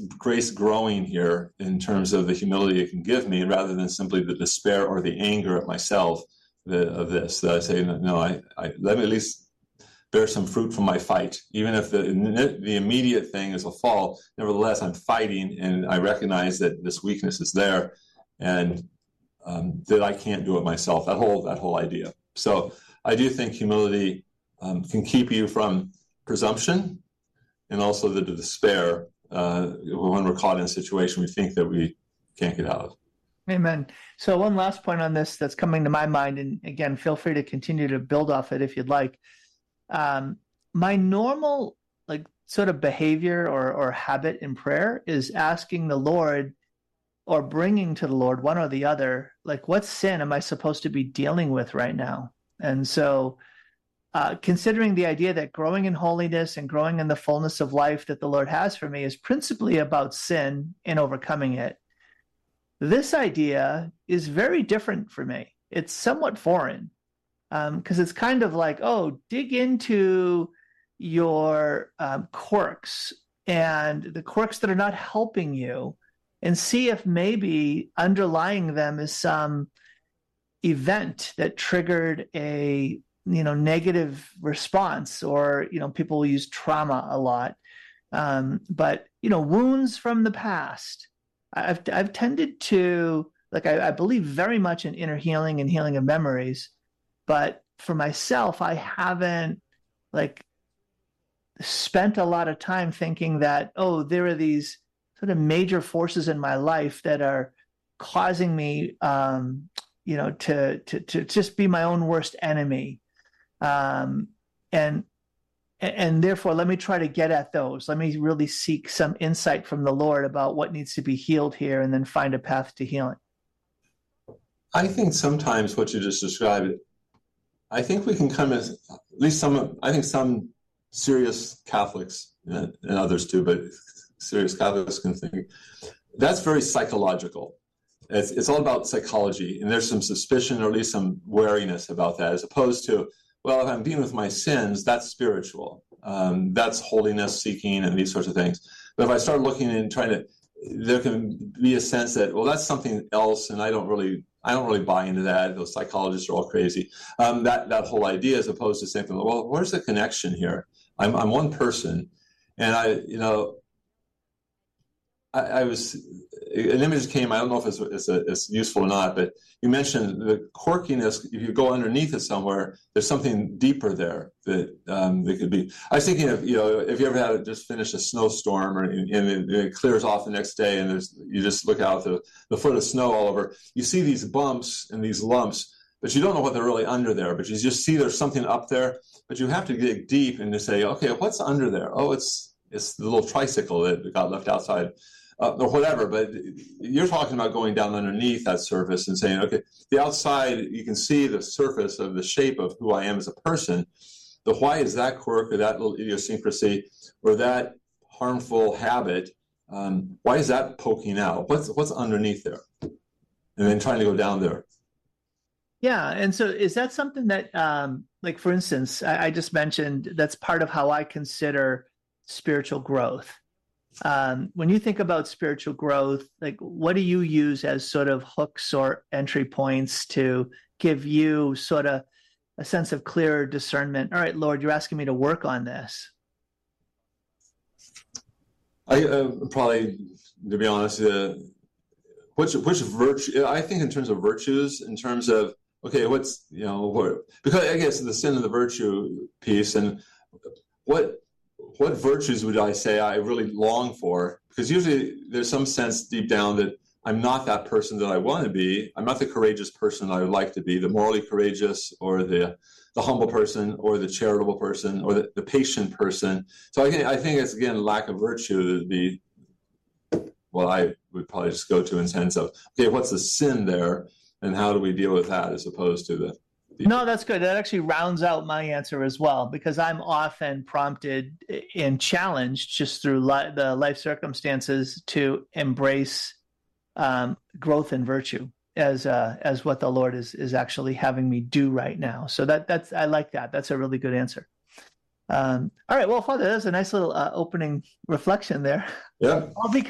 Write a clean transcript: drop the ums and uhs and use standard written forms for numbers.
grace growing here in terms of the humility it can give me, rather than simply the despair or the anger at myself of this. That I say, no, I let me at least bear some fruit from my fight, even if the immediate thing is a fall. Nevertheless, I'm fighting, and I recognize that this weakness is there, and that I can't do it myself. That whole idea. So I do think humility can keep you from presumption, and also the despair when we're caught in a situation we think that we can't get out of. Amen. So one last point on this that's coming to my mind, and again, feel free to continue to build off it if you'd like. My normal sort of behavior or habit in prayer is asking the Lord, or bringing to the Lord, one or the other, what sin am I supposed to be dealing with right now? And so considering the idea that growing in holiness and growing in the fullness of life that the Lord has for me is principally about sin and overcoming it, this idea is very different for me. It's somewhat foreign, because it's kind of like, dig into your quirks and the quirks that are not helping you, and see if maybe underlying them is some event that triggered a negative response, or people will use trauma a lot, but wounds from the past. I've tended to I believe very much in inner healing and healing of memories, but for myself, I haven't spent a lot of time thinking that there are these sort of major forces in my life that are causing me to just be my own worst enemy. And therefore, let me try to get at those. Let me really seek some insight from the Lord about what needs to be healed here, and then find a path to healing. I think sometimes what you just described, I think we can come as, at least some serious Catholics, and others too, but serious Catholics can think, that's very psychological. It's all about psychology, and there's some suspicion, or at least some wariness about that, as opposed to, well, if I'm dealing with my sins, that's spiritual. That's holiness seeking and these sorts of things. But if I start looking and there can be a sense that, well, that's something else, and I don't really buy into that. Those psychologists are all crazy. That whole idea, as opposed to saying, well, where's the connection here? I'm one person, and I was, an image came, I don't know if it's useful or not, but you mentioned the quirkiness. If you go underneath it somewhere, there's something deeper there that could be. I was thinking of, if you ever just finished a snowstorm, and it clears off the next day, and you just look out the foot of snow all over, you see these bumps and these lumps, but you don't know what they're really under there, but you just see there's something up there, but you have to dig deep and to say, okay, what's under there? Oh, it's the little tricycle that got left outside. Or whatever, but you're talking about going down underneath that surface and saying, okay, the outside, you can see the surface of the shape of who I am as a person. The why is that quirk, or that little idiosyncrasy, or that harmful habit, why is that poking out? What's underneath there? And then trying to go down there. Yeah, and so is that something that, for instance, I just mentioned that's part of how I consider spiritual growth. When you think about spiritual growth, what do you use as sort of hooks or entry points to give you sort of a sense of clearer discernment? All right, Lord, you're asking me to work on this. I probably, to be honest, which virtue? I think in terms of virtues, in terms of, okay, what's because I guess the sin and the virtue piece, and what virtues would I say I really long for? Because usually there's some sense deep down that I'm not that person that I want to be. I'm not the courageous person I would like to be, the morally courageous, or the humble person, or the charitable person, or the patient person. So I think it's, again, lack of virtue that would be what I would probably just go to in sense of, okay, what's the sin there, and how do we deal with that, as opposed to the... No, that's good. That actually rounds out my answer as well, because I'm often prompted and challenged just through the life circumstances to embrace growth in virtue as what the Lord is actually having me do right now. So that's I like that. That's a really good answer. All right, well, Father, that's a nice little opening reflection there. Yeah. All because